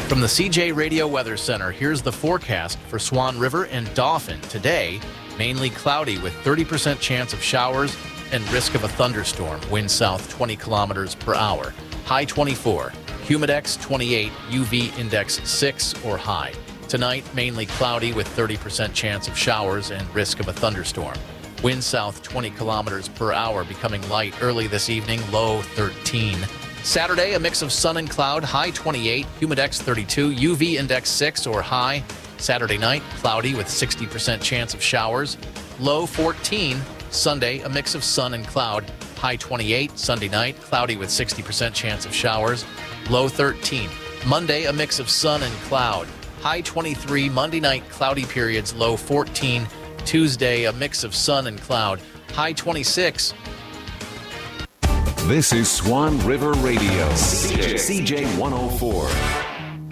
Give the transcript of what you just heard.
From the CJ Radio Weather Center, here's the forecast for Swan River and Dauphin. Today, mainly cloudy with 30% chance of showers and risk of a thunderstorm. Wind south 20 kilometers per hour. High 24. Humidex 28. UV index 6 or high. Tonight, mainly cloudy with 30% chance of showers and risk of a thunderstorm. Wind south 20 kilometers per hour, becoming light early this evening, low 13. Saturday, a mix of sun and cloud, high 28, humidex 32, UV index 6 or high. Saturday night, cloudy with 60% chance of showers, low 14. Sunday, a mix of sun and cloud, high 28. Sunday night, cloudy with 60% chance of showers, low 13. Monday, a mix of sun and cloud, high 23. Monday night, cloudy periods, low 14. Tuesday, a mix of sun and cloud, high 26. This is Swan River Radio, CJ 104.